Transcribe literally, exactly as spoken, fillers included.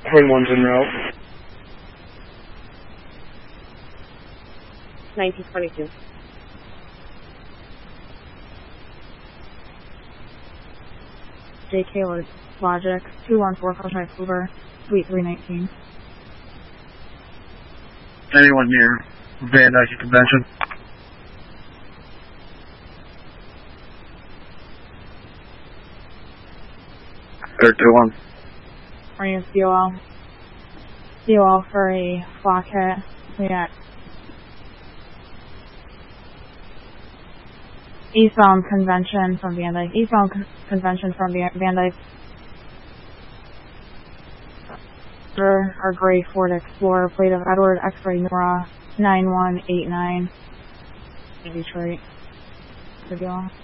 Horn one's en route. nineteen twenty-two. J. Kaler, Logic, two one four Five Hoover, Suite three nineteen. Anyone near Van Dyke Convention? Third two one. Running C O L. C O L for a flock hit. We got Eastbound Convention from Van Dyke. Eastbound con Convention from Van Dyke. Our gray Ford Explorer, plate of Edward X-Ray Nora nine one eight nine in Detroit. Good deal.